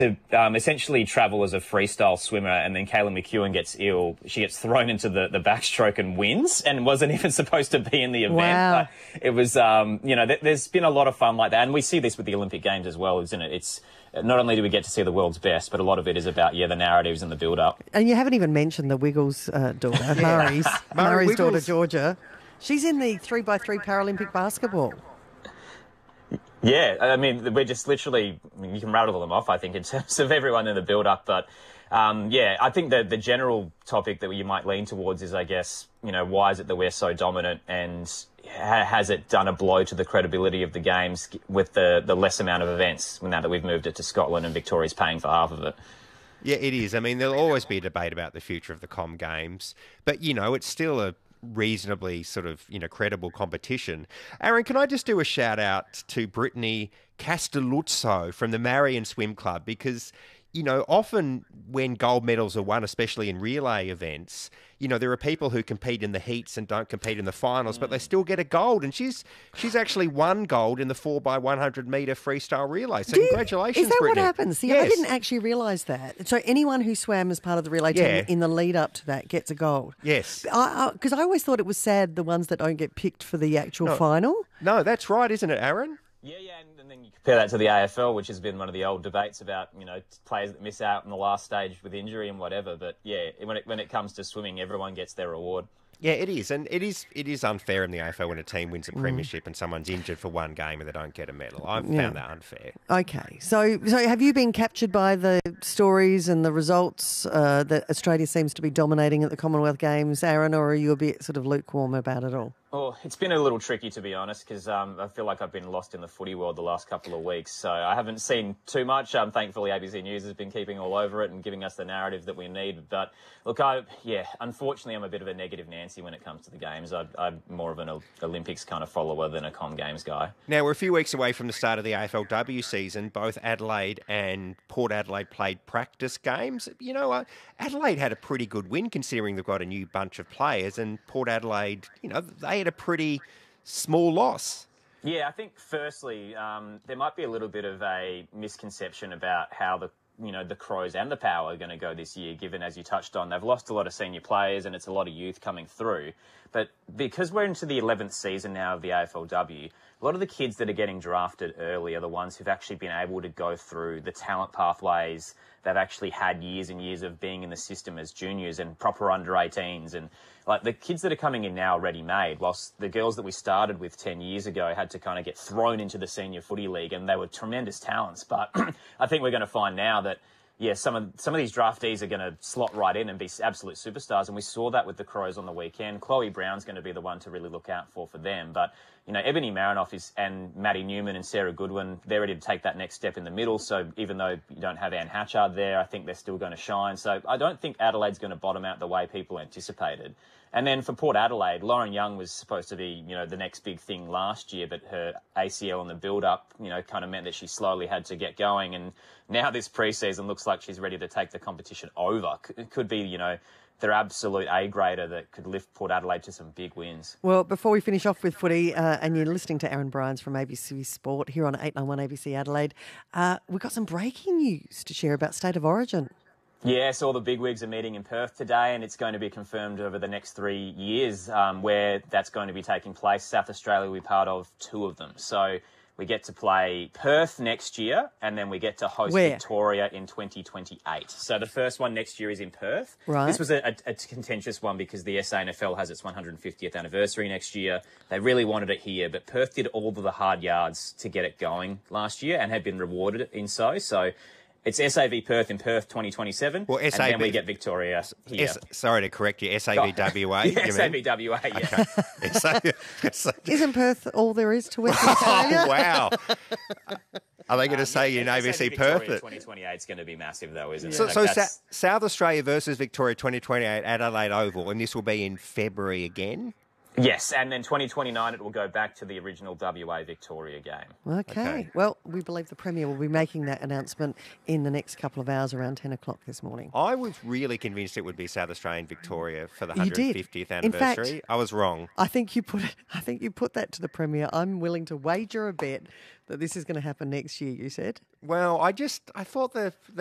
to essentially travel as a freestyle swimmer, and then Kayla McEwen gets ill. She gets thrown into the backstroke and wins, and wasn't even supposed to be in the event. Wow. It was, there's been a lot of fun like that, and we see this with the Olympic Games as well, isn't it? It's not only do we get to see the world's best, but a lot of it is about, the narratives and the build-up. And you haven't even mentioned the Wiggles daughter, Murray's daughter, Georgia. She's in the 3x3 Paralympic basketball. Yeah, I mean, we're just literally, you can rattle them off, I think, in terms of everyone in the build-up. But, I think that the general topic that you might lean towards is, I guess, why is it that we're so dominant, and has it done a blow to the credibility of the Games with the less amount of events now that we've moved it to Scotland and Victoria's paying for half of it? Yeah, it is. I mean, there'll always be a debate about the future of the Com Games, but, it's still a reasonably sort of, credible competition. Aaron, can I just do a shout out to Brittany Castelluzzo from the Marion Swim Club? Because, often when gold medals are won, especially in relay events, there are people who compete in the heats and don't compete in the finals, but they still get a gold. And she's actually won gold in the 4x100 metre freestyle relay. So congratulations, Is that Brittany. what happens? See, yes. I didn't actually realise that. So anyone who swam as part of the relay team in the lead up to that gets a gold. Yes. Because I always thought it was sad the ones that don't get picked for the actual final. No, that's right, isn't it, Aaron? Yeah, and then you compare that to the AFL, which has been one of the old debates about, players that miss out in the last stage with injury and whatever. But, when it comes to swimming, everyone gets their reward. Yeah, it is. And it is unfair in the AFL when a team wins a premiership and someone's injured for one game and they don't get a medal. I've found that unfair. Okay. So have you been captured by the stories and the results that Australia seems to be dominating at the Commonwealth Games, Aaron, or are you a bit sort of lukewarm about it all? Oh, it's been a little tricky, to be honest, because I feel like I've been lost in the footy world the last couple of weeks. So I haven't seen too much. Thankfully, ABC News has been keeping all over it and giving us the narrative that we need. But look, unfortunately, I'm a bit of a negative Nancy when it comes to the Games. I'm more of an Olympics kind of follower than a Com Games guy. Now, we're a few weeks away from the start of the AFLW season. Both Adelaide and Port Adelaide played practice games. Adelaide had a pretty good win considering they've got a new bunch of players, and Port Adelaide, they had a pretty small loss. Yeah, I think firstly, there might be a little bit of a misconception about how the Crows and the Power are going to go this year, given, as you touched on, they've lost a lot of senior players and it's a lot of youth coming through. But because we're into the 11th season now of the AFLW, a lot of the kids that are getting drafted early are the ones who've actually been able to go through the talent pathways. They've actually had years and years of being in the system as juniors and proper under-18s. And like the kids that are coming in now are ready-made, whilst the girls that we started with 10 years ago had to kind of get thrown into the senior footy league, and they were tremendous talents. But I think we're going to find now that, some of these draftees are going to slot right in and be absolute superstars. And we saw that with the Crows on the weekend. Chloe Brown's going to be the one to really look out for them. But, Ebony Marinoff and Maddie Newman and Sarah Goodwin, they're ready to take that next step in the middle. So even though you don't have Anne Hatchard there, I think they're still going to shine. So I don't think Adelaide's going to bottom out the way people anticipated. And then for Port Adelaide, Lauren Young was supposed to be, the next big thing last year, but her ACL in the build-up, kind of meant that she slowly had to get going. And now this pre-season looks like she's ready to take the competition over. It could be, their absolute A-grader that could lift Port Adelaide to some big wins. Well, before we finish off with footy, and you're listening to Aaron Bryans from ABC Sport here on 891 ABC Adelaide, we've got some breaking news to share about State of Origin. Yes, all the bigwigs are meeting in Perth today, and it's going to be confirmed over the next 3 years where that's going to be taking place. South Australia will be part of 2 of them. So we get to play Perth next year, and then we get to host Victoria in 2028. So the first one next year is in Perth. Right. This was a contentious one because the SANFL has its 150th anniversary next year. They really wanted it here, but Perth did all of the hard yards to get it going last year and have been rewarded in so. It's SAV Perth in Perth 2027, well, and then we get Victoria here. Sorry to correct you, SAVWA. Yeah, SAVWA, yeah. Isn't Perth all there is to Western Oh, Australia? wow. Are they going to say in ABC Perth? 2028 is going to be massive, though, isn't it? So South Australia versus Victoria 2028 Adelaide Oval, and this will be in February again? Yes, and then 2029 it will go back to the original WA Victoria game. Okay. Well, we believe the Premier will be making that announcement in the next couple of hours around 10 o'clock this morning. I was really convinced it would be South Australian Victoria for the You did. 150th anniversary. In fact, I was wrong. I think you put that to the Premier. I'm willing to wager a bet that this is going to happen next year, you said. Well, I thought the